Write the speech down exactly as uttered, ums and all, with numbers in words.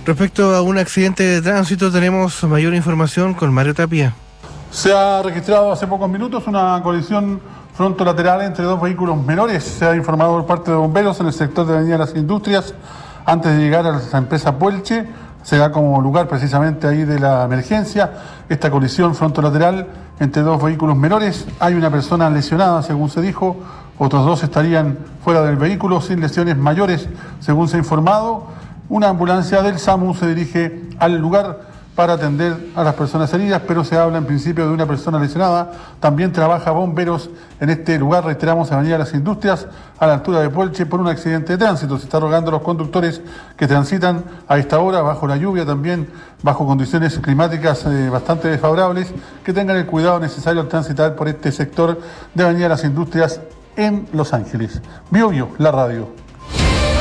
Respecto a un accidente de tránsito, tenemos mayor información con Mario Tapia. Se ha registrado hace pocos minutos una colisión frontolateral entre dos vehículos menores. Se ha informado por parte de bomberos en el sector de Avenida Las Industrias. Antes de llegar a la empresa Puelche, se da como lugar precisamente ahí de la emergencia esta colisión frontolateral entre dos vehículos menores. Hay una persona lesionada, según se dijo. Otros dos estarían fuera del vehículo sin lesiones mayores, según se ha informado. Una ambulancia del SAMU se dirige al lugar para atender a las personas heridas, pero se habla en principio de una persona lesionada. También trabaja bomberos en este lugar, reiteramos, Avenida Las Industrias, a la altura de Puelche, por un accidente de tránsito. Se está rogando a los conductores que transitan a esta hora, bajo la lluvia, también bajo condiciones climáticas eh, bastante desfavorables, que tengan el cuidado necesario al transitar por este sector de Avenida Las Industrias en Los Ángeles. Bio Bio, la radio.